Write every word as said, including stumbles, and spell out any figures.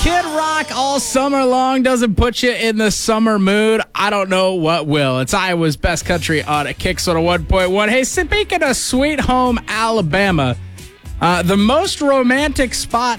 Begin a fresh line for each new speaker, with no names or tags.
Kid Rock all summer long doesn't put you in the summer mood. I don't know what will. It's Iowa's best country on a Kicks on a one point one. Hey, speaking of Sweet Home Alabama, uh, the most romantic spot